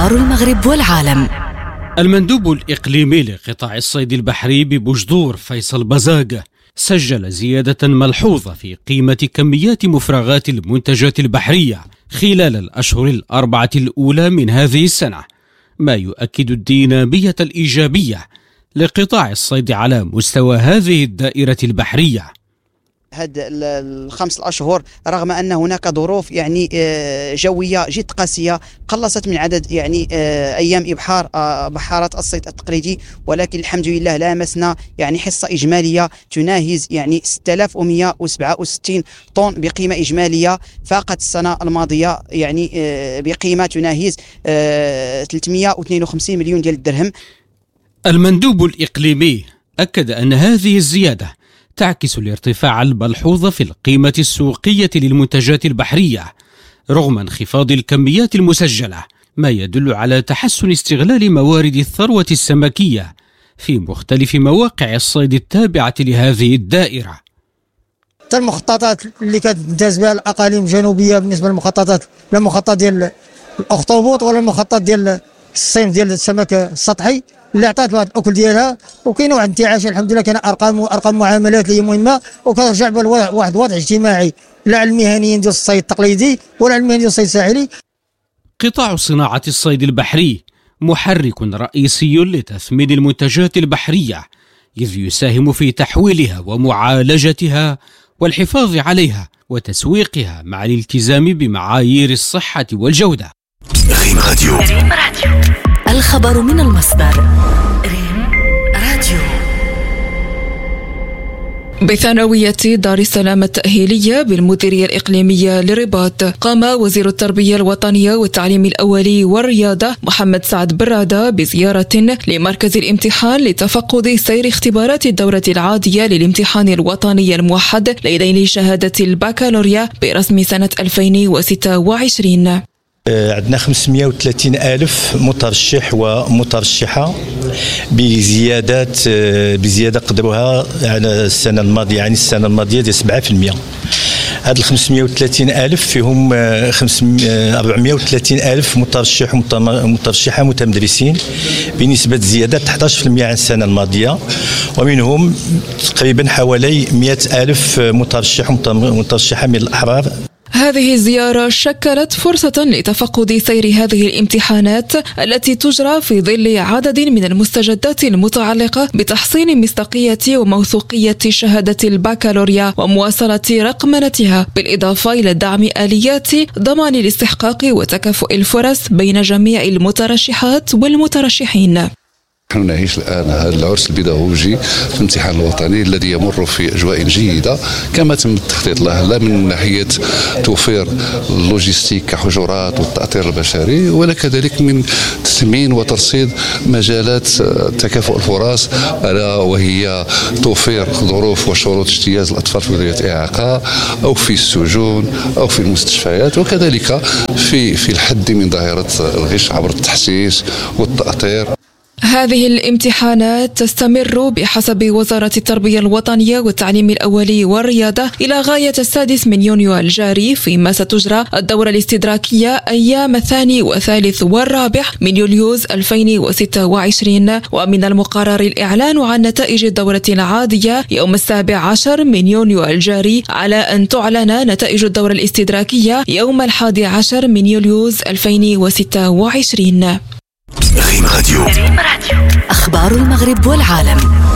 أخبار المغرب والعالم. المندوب الإقليمي لقطاع الصيد البحري ببوجدور فيصل بزاقة سجل زيادة ملحوظة في قيمة كميات مفرغات المنتجات البحرية خلال الأشهر الأربعة الأولى من هذه السنة، ما يؤكد الدينامية الإيجابية لقطاع الصيد على مستوى هذه الدائرة البحرية. هاد الخمس الأشهر رغم أن هناك ظروف جوية جد قاسية قلصت من عدد أيام إبحار بحارات الصيد التقليدي، ولكن الحمد لله لامسنا حصة إجمالية تناهز 6167 طن بقيمة إجمالية، فاقت السنة الماضية بقيمة تناهز 352 مليون ديال الدرهم. المندوب الإقليمي أكد أن هذه الزيادة تعكس الارتفاع الملحوظ في القيمة السوقية للمنتجات البحرية رغم انخفاض الكميات المسجلة، ما يدل على تحسن استغلال موارد الثروة السمكية في مختلف مواقع الصيد التابعة لهذه الدائرة. المخططات اللي كتمتاز بها الأقاليم الجنوبية بالنسبة للمخططات، لا المخطط ديال الأخطبوط ولا المخطط ديال الصيد ديال السمك السطحي اللي عطات واحد الاكل ديالها، وكاين واحد الانتعاش الحمد لله، كاين ارقام معاملات اللي هي مهمه وكترجع بواحد الوضع اجتماعي لا على المهنيين ديال الصيد التقليدي ولا على المهنيين ديال الصيد الساحلي. قطاع صناعه الصيد البحري محرك رئيسي لتثمين المنتجات البحريه، إذ يساهم في تحويلها ومعالجتها والحفاظ عليها وتسويقها مع الالتزام بمعايير الصحه والجوده. ريم راديو. الخبر من المصدر. ريم راديو. بثانوية دار السلام التأهيلية بالمديرية الإقليمية لرباط، قام وزير التربية الوطنية والتعليم الأولي والرياضة محمد سعد برادة بزيارة لمركز الامتحان لتفقد سير اختبارات الدورة العادية للامتحان الوطني الموحد لنيل شهادة البكالوريا برسم سنة 2026. عندنا 530 ألف مترشح ومترشحة بزيادة قدرها على السنة الماضية، السنة الماضية ديال 7%. هاد ال 530 ألف فيهم 430 ألف مترشح ومترشحة متمدرسين بنسبة زيادة 11% عن السنة الماضية، ومنهم تقريبا حوالي 100 ألف مترشح ومترشحة من الأحرار. هذه الزيارة شكلت فرصة لتفقد سير هذه الامتحانات التي تجرى في ظل عدد من المستجدات المتعلقة بتحسين مصداقية وموثوقية شهادة البكالوريا ومواصلة رقمنتها، بالإضافة إلى دعم آليات ضمان الاستحقاق وتكافؤ الفرص بين جميع المترشحات والمترشحين. نحن نعيش الآن هذا العرس البيداغوجي في الامتحان الوطني الذي يمر في أجواء جيدة كما تم التخطيط له، لا من ناحية توفير اللوجستيك كحجرات والتأطير البشري، ولا كذلك من تثمين وترصيد مجالات تكافؤ الفرص، ألا وهي توفير ظروف وشروط اجتياز الأطفال في ذوي الإعاقة أو في السجون أو في المستشفيات، وكذلك في الحد من ظاهرة الغش عبر التحسيس والتأطير. هذه الامتحانات تستمر بحسب وزارة التربية الوطنية والتعليم الأولي والرياضة إلى غاية 6 من يونيو الجاري، فيما ستجرى الدورة الاستدراكية أيام 2 و3 و4 من يوليوز 2026، ومن المقرر الإعلان عن نتائج الدورة العادية يوم 17 من يونيو الجاري، على أن تعلن نتائج الدورة الاستدراكية يوم 11 من يوليوز 2026. ريم راديو. أخبار المغرب والعالم.